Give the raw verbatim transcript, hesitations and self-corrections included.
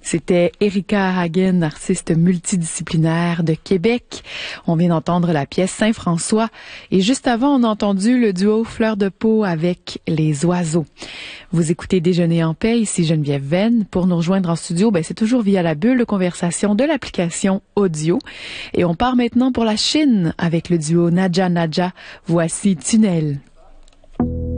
C'était Erika Hagen, artiste multidisciplinaire de Québec. On vient d'entendre la pièce Saint-François. Et juste avant, on a entendu le duo Fleur de Peau avec Les Oiseaux. Vous écoutez Déjeuner en paix, ici Geneviève Venn. Pour nous rejoindre en studio, ben, c'est toujours via la bulle de conversation de l'application audio. Et on part maintenant pour la Chine avec le duo Nadja Nadja. Voici Tunnel.